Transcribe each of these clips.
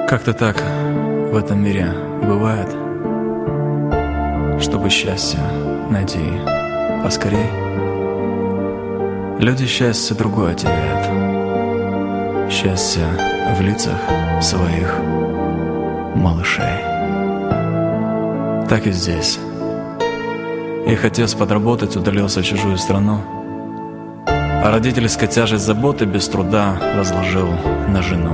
Как-то так в этом мире бывает. Чтобы счастье найти поскорей, люди счастье другое теряют. Счастье в лицах своих малышей. Так и здесь. Их отец подработать удалился в чужую страну, а родительская тяжесть заботы без труда возложил на жену.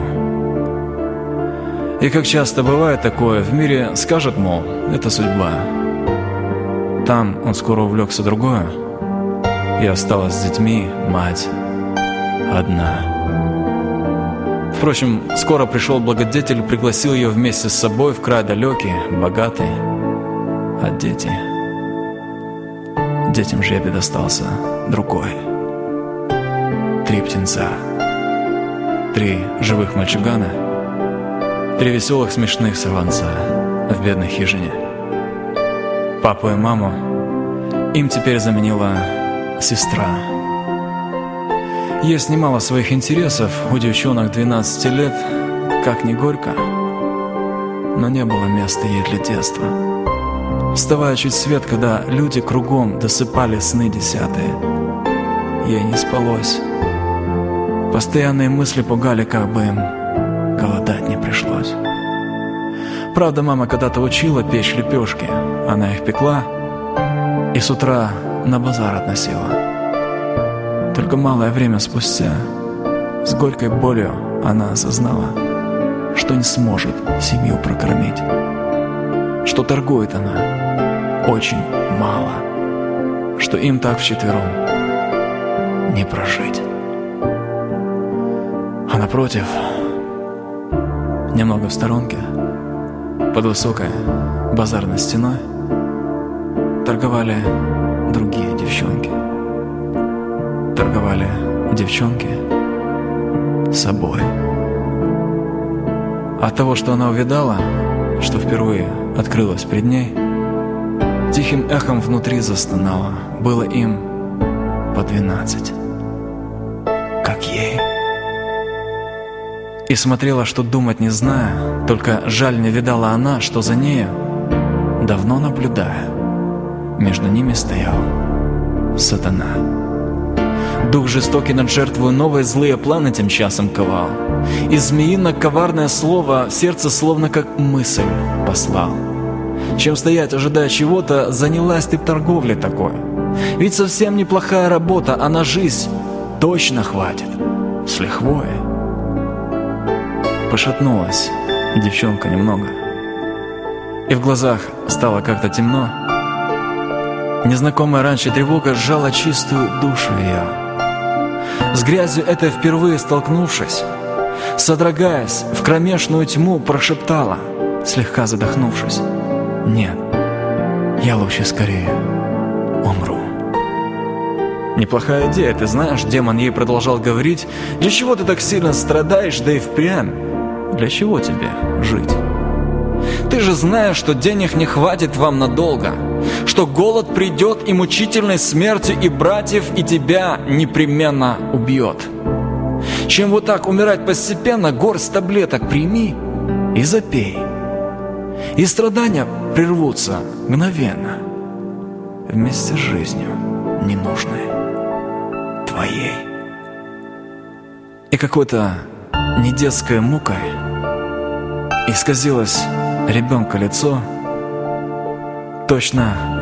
И как часто бывает такое, в мире скажет, мол, это судьба. Там он скоро увлекся другое, и осталась с детьми мать одна. Впрочем, скоро пришел благодетель, пригласил ее вместе с собой в край далекий, богатый, а детям жребий достался другой. 3 птенца, 3 живых мальчугана, 3 веселых смешных сорванца в бедной хижине. Папу и маму им теперь заменила сестра. Есть немало своих интересов у девчонок 12 лет, как ни горько, но не было места ей для детства. Вставая чуть свет, когда люди кругом досыпали сны десятые, ей не спалось. Постоянные мысли пугали, как бы им голодать не пришлось. Правда, мама когда-то учила печь лепешки. Она их пекла и с утра на базар относила. Только малое время спустя с горькой болью она осознала, что не сможет семью прокормить, что торгует она очень мало, что им так вчетвером не прожить. А напротив, немного в сторонке, под высокой базарной стеной, торговали другие девчонки. Торговали девчонки собой. От того, что она увидала, что впервые открылось пред ней, тихим эхом внутри застонало. Было им по 12, как ей. И смотрела, что думать не зная, только жаль не видала она, что за нею, давно наблюдая, между ними стоял сатана. Дух жестокий над жертвою новые злые планы тем часом ковал, и змеино-коварное слово в сердце словно как мысль послал. Чем стоять, ожидая чего-то, занялась ты торговлей такой. Ведь совсем неплохая работа, а на жизнь точно хватит с лихвой. Пошатнулась девчонка немного, и в глазах стало как-то темно. Незнакомая раньше тревога сжала чистую душу ее. С грязью этой впервые столкнувшись, содрогаясь, в кромешную тьму прошептала, слегка задохнувшись: «Нет, я лучше скорее умру». «Неплохая идея, ты знаешь», — демон ей продолжал говорить. «Для чего ты так сильно страдаешь, да и впрямь? Для чего тебе жить? Ты же знаешь, что денег не хватит вам надолго, что голод придет и мучительной смертью и братьев, и тебя непременно убьет. Чем вот так умирать постепенно, горсть таблеток прими и запей, и страдания прервутся мгновенно вместе с жизнью ненужной твоей». И какой-то недетской мукой исказилось ребенка лицо. Точно